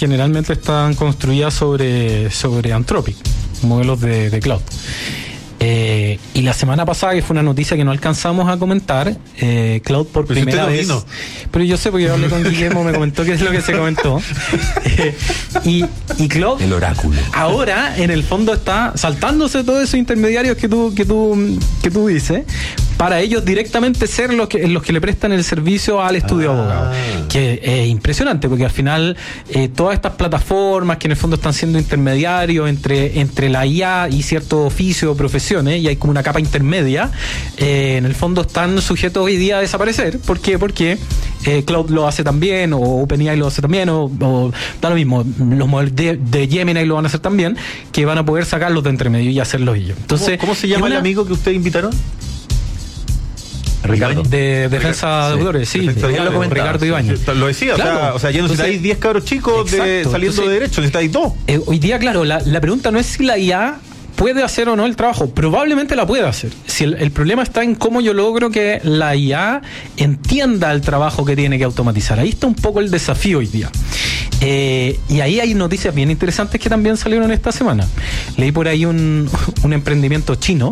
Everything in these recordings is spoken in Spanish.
generalmente están construidas sobre Anthropic, modelos de cloud. Y la semana pasada, que fue una noticia que no alcanzamos a comentar, Cloud por pero primera vez. Vino. Pero yo sé, porque yo hablé con Guillermo, me comentó qué es lo que se comentó. Y Cloud, el oráculo, ahora en el fondo está saltándose todos esos intermediarios que tú dices, para ellos directamente ser los que le prestan el servicio al estudio de abogado. Que es impresionante, porque al final todas estas plataformas que en el fondo están siendo intermediarios entre la IA y ciertos oficios o profesiones, y hay como una capa intermedia, en el fondo están sujetos hoy día a desaparecer. ¿Por qué? Porque Cloud lo hace también, o OpenAI lo hace también, o da lo mismo, los modelos de Gemini lo van a hacer también, que van a poder sacarlos de entre medio y hacerlos ellos. Entonces, ¿Cómo se llama el amigo que ustedes invitaron? Ricardo. De Defensa de Autores, sí. Ricardo Ibáñez. Lo decía, claro, o sea, ya no necesitáis 10 cabros chicos saliendo de derecho, necesitáis 2. Hoy día, claro, la pregunta no es si la IA puede hacer o no el trabajo. Probablemente la puede hacer. Si el problema está en cómo yo logro que la IA entienda el trabajo que tiene que automatizar. Ahí está un poco el desafío hoy día. Y ahí hay noticias bien interesantes que también salieron esta semana. Leí por ahí un emprendimiento chino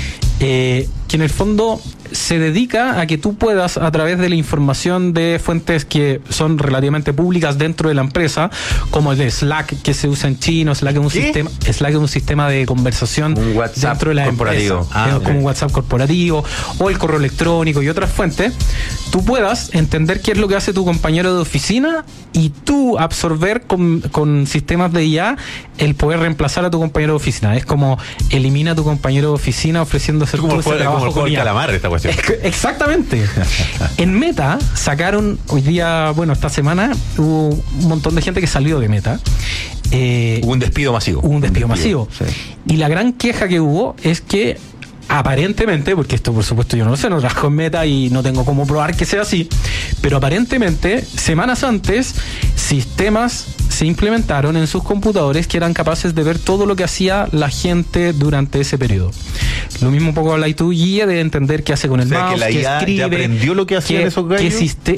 que en el fondo se dedica a que tú puedas, a través de la información de fuentes que son relativamente públicas dentro de la empresa, como el de Slack, que se usa en chino. Slack es un sistema de conversación dentro de la empresa, como un WhatsApp corporativo, o el correo electrónico y otras fuentes. Tú puedas entender qué es lo que hace tu compañero de oficina y tú absorber con sistemas de IA el poder reemplazar a tu compañero de oficina. Es como elimina a tu compañero de oficina ofreciendo hacer todo ese trabajo con IA. Calamar, esta cuestión. Exactamente. En Meta sacaron hoy día, esta semana hubo un montón de gente que salió de Meta. Hubo un despido masivo. Sí. Y la gran queja que hubo es que aparentemente, porque esto por supuesto yo no lo sé, no trabajo en Meta y no tengo cómo probar que sea así, pero aparentemente semanas antes sistemas se implementaron en sus computadores que eran capaces de ver todo lo que hacía la gente durante ese periodo. Lo mismo un poco habla tú, Guía, de entender qué hace con el mouse, que la IA escribe, ya aprendió lo que hacían esos gallos.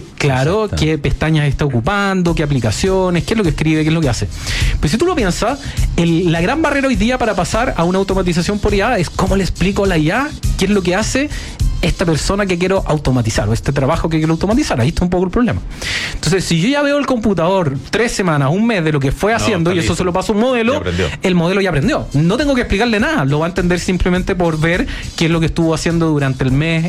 Qué pestañas está ocupando, qué aplicaciones, qué es lo que escribe, qué es lo que hace. Pues si tú lo piensas, la gran barrera hoy día para pasar a una automatización por IA es cómo le explico a la IA qué es lo que hace esta persona que quiero automatizar, o este trabajo que quiero automatizar. Ahí está un poco el problema. Entonces, si yo ya veo el computador 3 semanas, un mes de lo que fue haciendo, y eso se lo paso a un modelo, el modelo ya aprendió. No tengo que explicarle nada, lo va a entender simplemente por ver qué es lo que estuvo haciendo durante el mes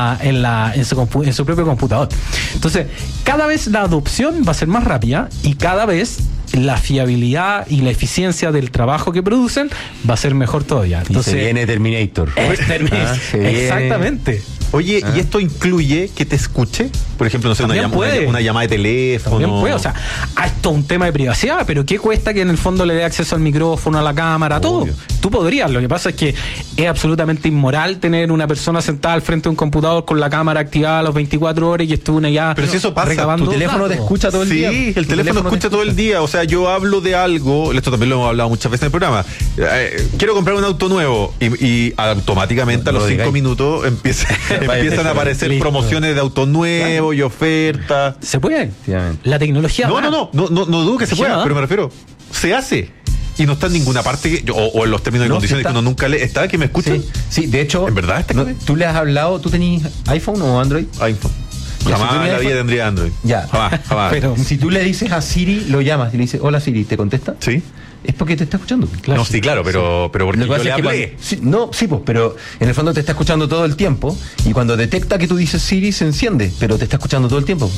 en su propio computador. Entonces, cada vez la adopción va a ser más rápida y cada vez la fiabilidad y la eficiencia del trabajo que producen va a ser mejor todavía. Entonces, se viene Terminator. Exactamente. Oye, ¿y esto incluye que te escuche? Por ejemplo, no sé, una llamada de teléfono. También puede, o sea, esto es un tema de privacidad, pero ¿qué cuesta que en el fondo le dé acceso al micrófono, a la cámara, a todo? Tú podrías, lo que pasa es que es absolutamente inmoral tener una persona sentada al frente de un computador con la cámara activada a las 24 horas y que estuvo ya. Pero si eso pasa, tu teléfono te escucha todo el día. Sí, el teléfono escucha todo el día. O sea, yo hablo de algo, esto también lo hemos hablado muchas veces en el programa. Quiero comprar un auto nuevo y automáticamente a los 5 minutos empiezan a aparecer promociones de autos nuevos y ofertas. Se puede. La tecnología. No dudo que se pueda, pero me refiero, se hace. Y no está en ninguna parte, o en los términos y condiciones que uno nunca lee. ¿Está que me escuchan? Sí, de hecho, ¿en verdad está tú le has hablado? ¿Tú tenías iPhone o Android? iPhone. Jamás en la vida tendría Android. Ya. Jamás. Pero si tú le dices a Siri, lo llamas y le dices, hola Siri, ¿te contesta? Sí. Es porque te está escuchando. Claro, no, sí, claro, pero porque yo le hablé. Pero en el fondo te está escuchando todo el tiempo y cuando detecta que tú dices Siri se enciende, pero te está escuchando todo el tiempo.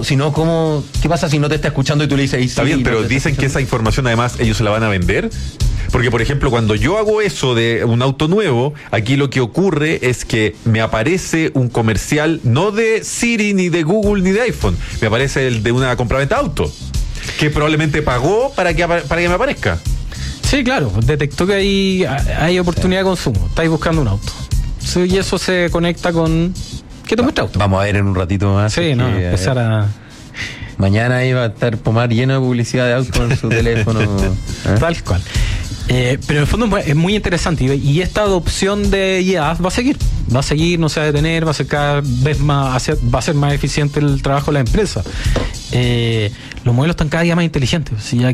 ¿Qué pasa si no te está escuchando y tú le dices Siri? Está bien, pero dicen que esa información además ellos se la van a vender. Porque, por ejemplo, cuando yo hago eso de un auto nuevo, aquí lo que ocurre es que me aparece un comercial no de Siri, ni de Google, ni de iPhone. Me aparece el de una compraventa de auto, que probablemente pagó para que me aparezca. Sí, claro, detectó que hay oportunidad de consumo. Estáis buscando un auto. Sí, y eso se conecta con que te muestra auto. Vamos a ver en un ratito más. Sí, empezar a... Mañana iba a estar Pomar lleno de publicidad de auto en su teléfono. Tal cual. Pero en el fondo es muy interesante y esta adopción de IA va a seguir, no se va a detener, va a ser cada vez más, va a ser más eficiente el trabajo de la empresa. Los modelos están cada día más inteligentes. Si